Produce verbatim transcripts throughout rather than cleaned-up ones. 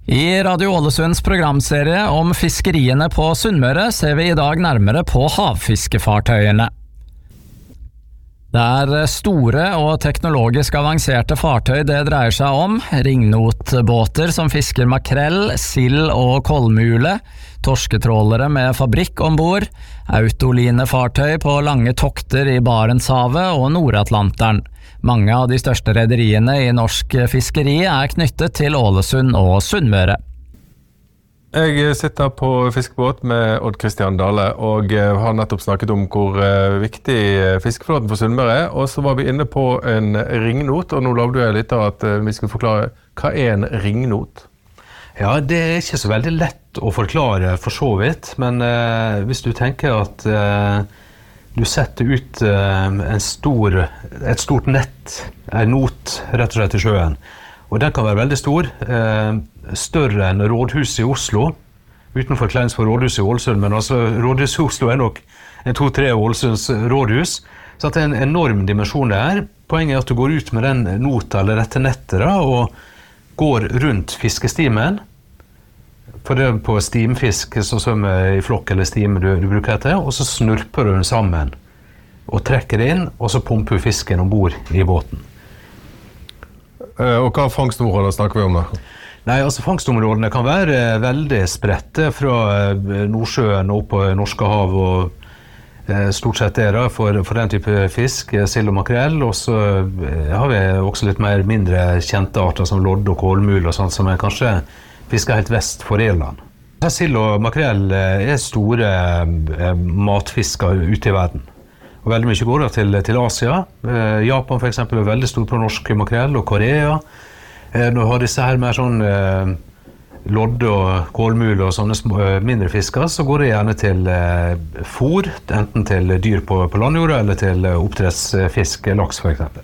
I Radio Ålesunds programserie om fiskeriene på Sunnmøre ser vi i dag nærmere på havfiskefartøyene. Det er store og teknologisk avanserte fartøy det dreier seg om, ringnotbåter som fisker makrell, sild og kolmule, torsketrålere med fabrikk ombord, autolinefartøy på lange tokter i Barentshavet og Nordatlanteren. Mange av de største rederiene i norsk fiskeri er knyttet til Ålesund og Sunnmøre. Jeg sitter på fiskebåt med Odd Christian Dale, og har nettopp snakket om hvor viktig fiskeflåten for Sunnmøre er, og så var vi inne på en ringnot, og nå lovde jeg litt av at vi skulle forklare hva er en ringnot? Ja, det er ikke så veldig lett å forklare for så vidt, men eh, hvis du tenker at eh, du setter ut eh, en stor, et stort nett, en not rett og slett i sjøen, og den kan være veldig stor, eh, større enn rådhuset i Oslo, utenfor Kleins for rådhuset i Ålesund, men altså rådhuset i Oslo er nok en to-tre Ålesunds rådhus, så det er en enorm dimensjon der. Poenget er at du går ut med den nota eller rette nettet da, og går rundt fiskestimen, for det er på stimfisk, sånn som i flokk eller stime du, du bruker dette, og så snurper du den sammen, og trekker det inn, og så pumper du fisken ombord i båten. Og hva fangstområder snakker vi om da? Nei, altså fangstområdene kan være veldig spredte fra Nordsjøen og opp på Norske hav, og stort sett er det for, for den type fisk, sild og makrell, og så har vi også litt mer mindre kjente arter som lodd og kålmul og sånt, som er kanskje fisker helt vest for Irland. Sild og makrell er store matfisker ute i verden. Og veldig mye går da til, til Asia. Japan for eksempel er veldig stor på norsk makrell, og Korea. Når du har disse her mer sånn lodd og kålmul og sånne små, mindre fisker, så går det gjerne til fôr, enten til dyr på, på landjorda eller til oppdrettsfisk, laks for eksempel.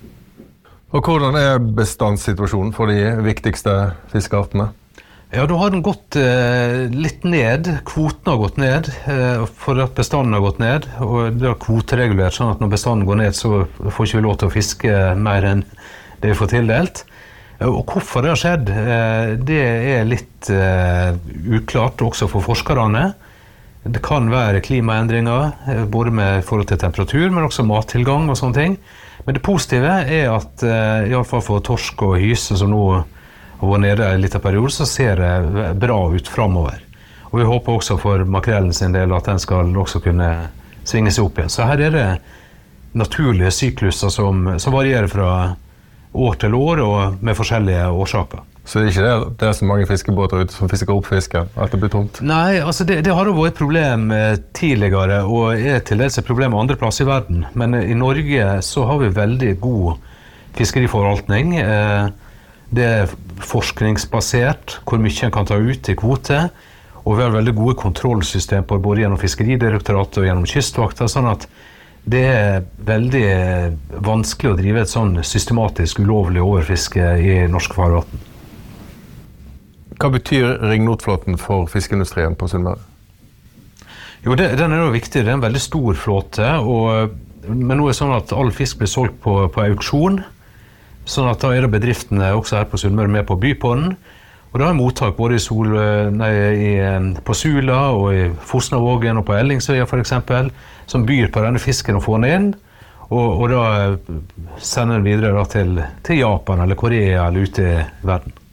Og hvordan er bestandssituasjonen for de viktigste fiskeartene? Ja, da har den gått eh, litt ned. Kvoten har gått ned, eh, for at bestanden har gått ned, og det har kvoteregulert, sånn at når bestanden går ned, så får ikke vi lov til å fiske mer enn det vi får tildelt. Og hvorfor det har skjedd, eh, det er litt eh, uklart også for forskerne. Det kan være klimaendringer, eh, både med forhold til temperatur, men også mattilgang og sånne ting. Men det positive er at eh, i alle fall for torsk og hyse som nå og nede i en liten periode, så ser det bra ut fremover. Og vi håper også for makrellen sin del at den skal også kunne svinge seg opp igjen. Så her er det naturlige sykluser som, som varierer fra år til år og med forskjellige årsaker. Så det er ikke det, det er så mange fiskebåter ute som fisker opp fisken, at det blir tomt? Nei, altså det, det har jo vært et problem tidligere, og er til dels et problem andre plasser i verden. Men i Norge så har vi veldig god fiskeriforvaltning. Det er forskningsbasert, hvor mye en kan ta ut i kvote, og vi har veldig gode kontrollsystem på både gjennom Fiskeridirektoratet og gjennom Kystvakta, sånn at det er veldig vanskelig å drive et sånn systematisk ulovlig overfiske i norsk farvann. Hva betyr ringnotflåten for fiskeindustrien på Sunnmøre? Jo, det, den er jo viktig. Det er en veldig stor flåte, og, men nå er det sånn at all fisk blir solgt på, på auksjon, sånn at da er det bedriftene også her på Sunnmøre med på å by på den. Og da er mottak både i Sol, nei, i, på Sula og i Fosnavågen og på Ellingsøya for eksempel, som byr på denne fisken og får den inn, og, og da sender den videre da til, til Japan eller Korea eller ute i verden.